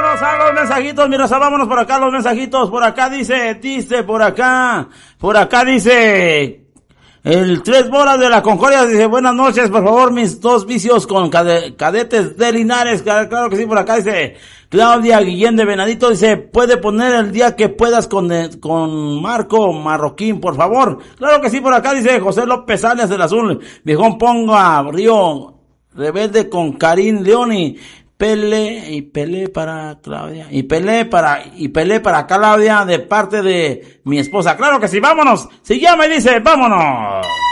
vámonos a los mensajitos, mira, vámonos por acá los mensajitos, por acá dice, por acá dice, el 3 bolas de la Concordia dice, buenas noches, por favor, mis 2 vicios con cadetes de Linares, claro que sí, por acá dice, Claudia Guillén de Venadito dice, puede poner el día que puedas con Marco Marroquín, por favor, claro que sí, por acá dice, José López Alias del Azul, viejón ponga Río Rebelde con Karim Leoni, Pelé para Claudia, y Pelé para Claudia de parte de mi esposa. Claro que sí, vámonos. Si ya me dice, vámonos.